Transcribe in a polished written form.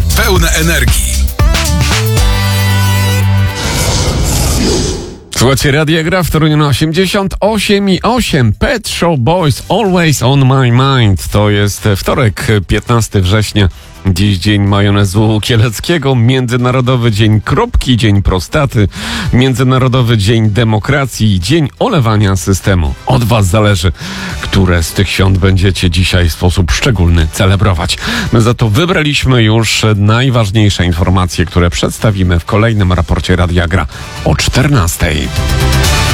pełne energii. Słuchajcie, Radia Gra w Toruniu na 88,8. Pet Shop Boys, Always on my mind. To jest wtorek, 15 września. Dziś dzień majonezu kieleckiego, Międzynarodowy Dzień Kropki, Dzień Prostaty, Międzynarodowy Dzień Demokracji i Dzień Olewania Systemu. Od was zależy, które z tych świąt będziecie dzisiaj w sposób szczególny celebrować. My za to wybraliśmy już najważniejsze informacje, które przedstawimy w kolejnym raporcie Radia Gra o 14:00.